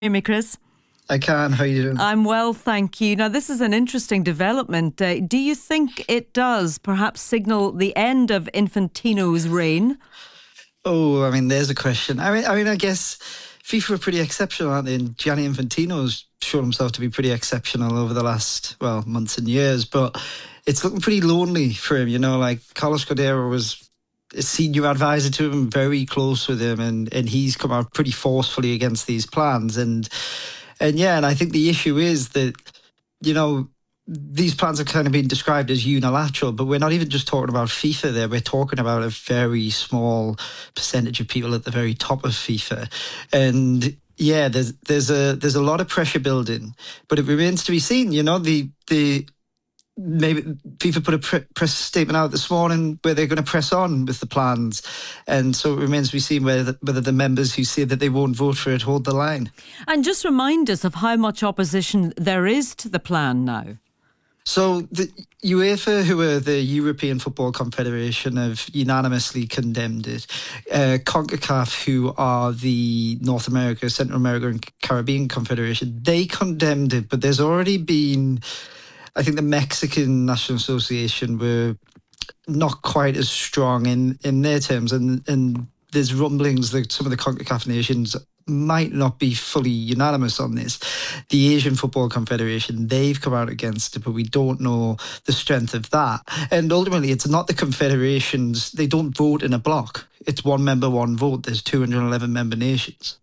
Hear me, Chris? I can. How are you doing? I'm well, thank you. Now, this is an interesting development. Do you think it does perhaps signal the end of Infantino's reign? Oh, I mean, there's a question. I guess FIFA are pretty exceptional, aren't they? And Gianni Infantino's shown himself to be pretty exceptional over the last, months and years. But it's looking pretty lonely for him, like Carlos Cordeiro was a senior advisor to him, very close with him, and he's come out pretty forcefully against these plans. And I think the issue is that, these plans have kind of been described as unilateral, but we're not even just talking about FIFA there. We're talking about a very small percentage of people at the very top of FIFA. And yeah, there's a lot of pressure building, but it remains to be seen. Maybe FIFA put a press statement out this morning where they're going to press on with the plans, and so it remains to be seen whether the members who say that they won't vote for it hold the line. And just remind us of how much opposition there is to the plan now. So the UEFA, who are the European Football Confederation, have unanimously condemned it. CONCACAF, who are the North America, Central America and Caribbean Confederation, they condemned it, but there's already been, I think the Mexican National Association were not quite as strong in their terms, and there's rumblings that some of the CONCACAF nations might not be fully unanimous on this. The Asian Football Confederation, they've come out against it, but we don't know the strength of that. And ultimately, it's not the confederations, they don't vote in a bloc. It's one member, one vote. There's 211 member nations.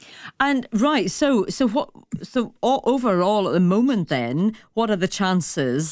And right, so overall at the moment then, what are the chances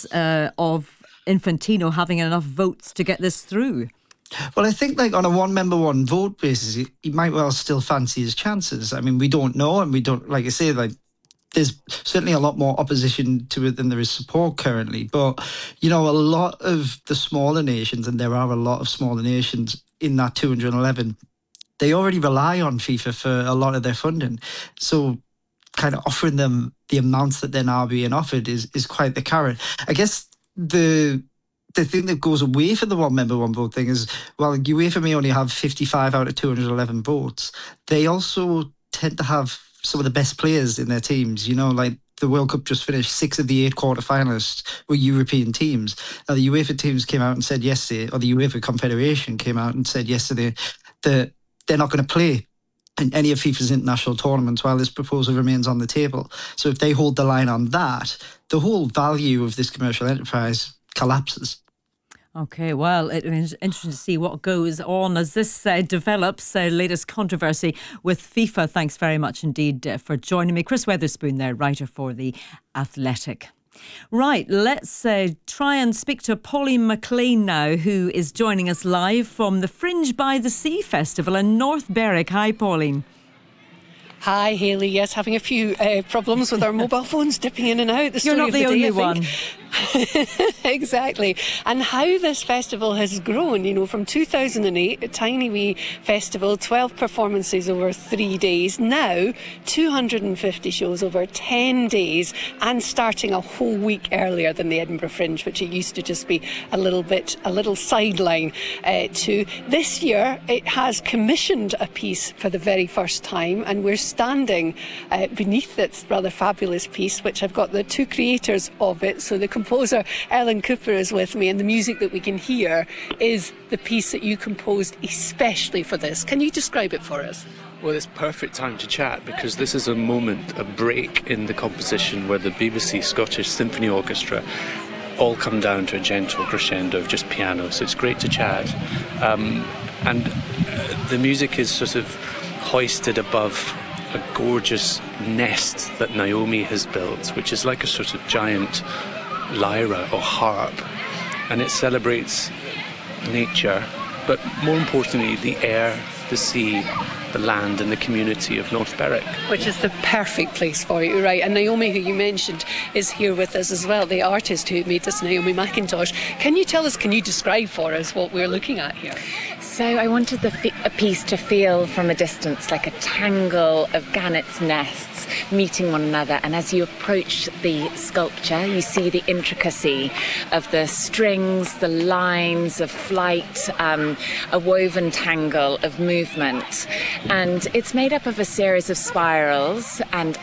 of Infantino having enough votes to get this through? Well, I think on a one member, one vote basis, he might well still fancy his chances. I mean, we don't know, and we don't, like I say, there's certainly a lot more opposition to it than there is support currently. But, a lot of the smaller nations, and there are a lot of smaller nations in that 211, they already rely on FIFA for a lot of their funding. So kind of offering them the amounts that they're now being offered is quite the carrot. I guess the thing that goes away from the one member, one vote thing is, while UEFA may only have 55 out of 211 votes, they also tend to have some of the best players in their teams. Like the World Cup just finished, 6 of the 8 quarterfinalists were European teams. Now, the UEFA teams came out and said yesterday, or the UEFA Confederation came out and said yesterday, that they're not going to play in any of FIFA's international tournaments while this proposal remains on the table. So if they hold the line on that, the whole value of this commercial enterprise collapses. Okay, well, it's interesting to see what goes on as this develops, latest controversy with FIFA. Thanks very much indeed for joining me. Chris Weatherspoon there, writer for The Athletic. Right, let's try and speak to Pauline McLean now, who is joining us live from the Fringe by the Sea Festival in North Berwick. Hi, Pauline. Hi, Hayley. Yes, having a few problems with our mobile phones dipping in and out. You're not the only one. Exactly. And how this festival has grown, from 2008, a tiny wee festival, 12 performances over 3 days, now 250 shows over 10 days, and starting a whole week earlier than the Edinburgh Fringe, which it used to just be a little sideline to. This year, it has commissioned a piece for the very first time, and we're standing beneath its rather fabulous piece, which I've got the two creators of it. So the composer Ellen Cooper is with me, and the music that we can hear is the piece that you composed especially for this. Can you describe it for us? Well, it's perfect time to chat because this is a moment, a break in the composition where the BBC Scottish Symphony Orchestra all come down to a gentle crescendo of just piano, so it's great to chat. And the music is sort of hoisted above a gorgeous nest that Naomi has built, which is like a sort of giant lyra or harp, and it celebrates nature, but more importantly the air, the sea, the land and the community of North Berwick. Which is the perfect place for you, right? And Naomi, who you mentioned, is here with us as well, the artist who made this, Naomi McIntosh. Can you describe for us what we're looking at here? So I wanted a piece to feel from a distance like a tangle of gannets' nests meeting one another, and as you approach the sculpture you see the intricacy of the strings, the lines of flight, a woven tangle of movement, and it's made up of a series of spirals and